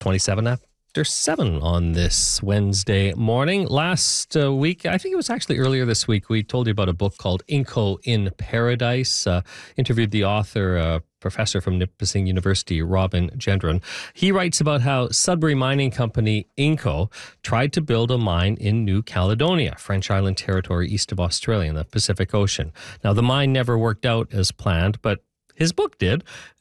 27 after 7 on this Wednesday morning. Last week, I think it was actually earlier this week, we told you about a book called Inco in Paradise. Interviewed the author, a professor from Nipissing University, Robin Gendron. He writes about how Sudbury mining company Inco tried to build a mine in New Caledonia, French Island territory east of Australia in the Pacific Ocean. Now, the mine never worked out as planned, but his book did.